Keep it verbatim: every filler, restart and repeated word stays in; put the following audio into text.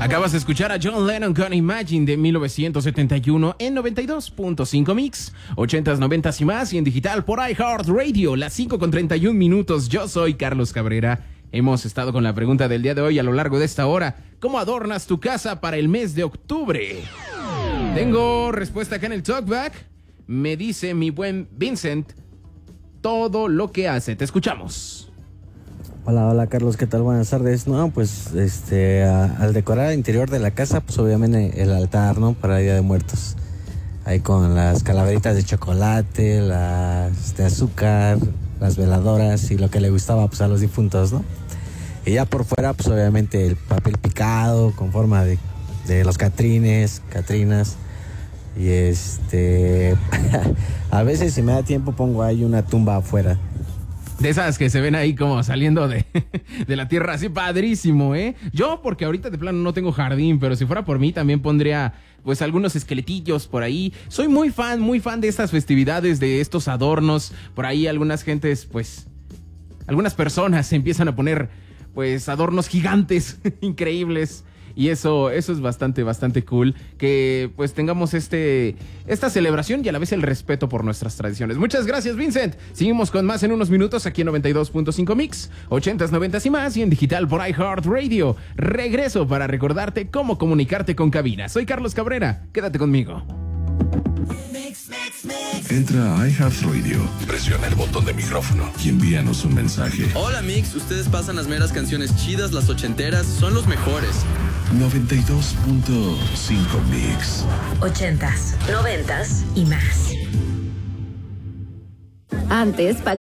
Acabas de escuchar a John Lennon con Imagine de mil novecientos setenta y uno en noventa y dos punto cinco Mix, ochentas, noventas y más, y en digital por iHeartRadio, las cinco con treinta y un minutos. Yo soy Carlos Cabrera. Hemos estado con la pregunta del día de hoy a lo largo de esta hora. ¿Cómo adornas tu casa para el mes de octubre? Tengo respuesta acá en el Talkback. Me dice mi buen Vincent todo lo que hace. Te escuchamos. Hola, hola Carlos, ¿qué tal? Buenas tardes. No, pues este, a, al decorar el interior de la casa, pues obviamente el altar, ¿no? Para el Día de Muertos. Ahí con las calaveritas de chocolate, las de azúcar, las veladoras y lo que le gustaba pues a los difuntos, ¿no? Y ya por fuera, pues obviamente el papel picado con forma de, de los catrines, catrinas. Y este, a veces si me da tiempo pongo ahí una tumba afuera. De esas que se ven ahí como saliendo de, de la tierra, así padrísimo, ¿eh? Yo, porque ahorita de plano no tengo jardín, pero si fuera por mí también pondría, pues, algunos esqueletillos por ahí. Soy muy fan, muy fan de estas festividades, de estos adornos. Por ahí algunas gentes, pues, algunas personas se empiezan a poner, pues, adornos gigantes, increíbles. Y eso, eso es bastante, bastante cool, que pues tengamos este, esta celebración y a la vez el respeto por nuestras tradiciones. Muchas gracias, Vincent. Seguimos con más en unos minutos aquí en noventa y dos punto cinco Mix, ochentas, noventas y más, y en digital por iHeartRadio. Regreso para recordarte cómo comunicarte con cabina. Soy Carlos Cabrera, quédate conmigo. Entra a iHeartRadio, presiona el botón de micrófono y envíanos un mensaje. Hola Mix, ustedes pasan las meras canciones chidas, las ochenteras, son los mejores. noventa y dos punto cinco Mix. Ochentas, noventas y más. Antes,